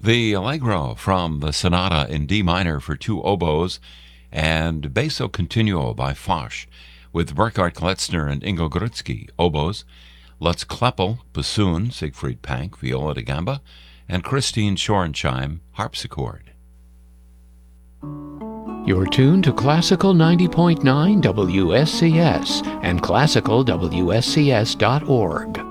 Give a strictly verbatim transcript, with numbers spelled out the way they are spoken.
The Allegro from the Sonata in D minor for two oboes and Basso Continuo by Foch, with Burkhard Kletzner and Ingo Grutzky, oboes, Lutz Kleppel, bassoon, Siegfried Pank, viola da gamba, and Christine Schorensheim, harpsichord. You're tuned to Classical ninety point nine W S C S and classical W S C S dot org.